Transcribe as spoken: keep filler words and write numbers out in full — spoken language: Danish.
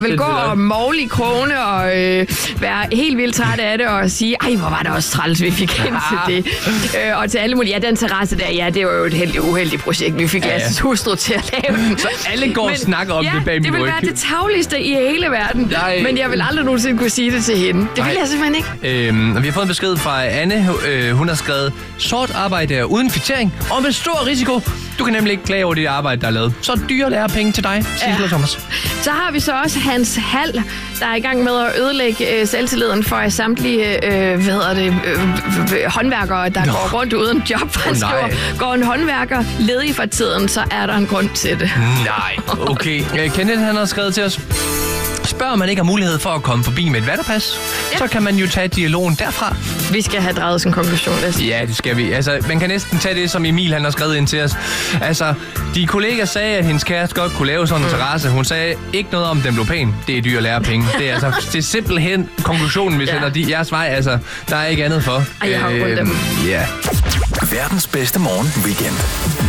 vil gå og måle i krogene og øh, være helt vildt træt af det og sige, ej, hvor var det også træls, vi fik ind til det. Øh, og til alle mulige, ja, den terrasse der, ja, det var jo et heldigt, uheldigt projekt. Vi fik ja, ja. Lasses hustru til at lave den. Så alle går men, og snakker om ja, det bag min ryg. det vil være det tagligste i hele verden. Nej. Men jeg vil aldrig nogensinde kunne sige det til hende. Det vil jeg simpelthen ikke. Øhm, vi har fået en besked fra Anne. Øh, hun har skrevet, sort arbejde uden kvittering og med stor risiko. Du kan nemlig ikke klage over det arbejde, der er lavet. Så dyre lærepenge til dig, Sissel og Thomas. Så har vi så også Hans Hall, der er i gang med at ødelægge øh, selvtilliden for samtlige øh, hvad hedder det, øh, håndværkere, der Nå. går rundt uden job. Han oh, skriver, går en håndværker ledig for tiden, så er der en grund til det. Nej, okay. Kenneth, han har skrevet til os, spørger man ikke har mulighed for at komme forbi med et vatterpas, ja. så kan man jo tage dialogen derfra. Vi skal have drejet sådan en konklusion. Næsten. Ja, det skal vi. Altså, man kan næsten tage det, som Emil han har skrevet ind til os. Altså, de kolleger sagde, at hendes kæreste godt kunne lave sådan en mm. terrasse. Hun sagde ikke noget om, den blev pæn. Det er dyr at lære penge. Det er, altså, det er simpelthen konklusionen, vi sender ja. de, jeres vej. Altså, der er ikke andet for. Ej, jeg har øh, dem. Ja. Verdens bedste morgen weekend.